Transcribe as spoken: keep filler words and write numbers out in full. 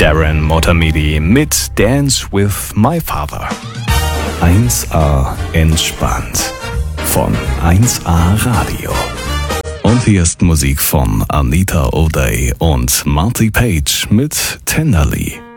Darren Motamedi mit Dance with My Father. eins A entspannt von eins A Radio. Und hier ist Musik von Anita O'Day und Marty Page mit Tenderly.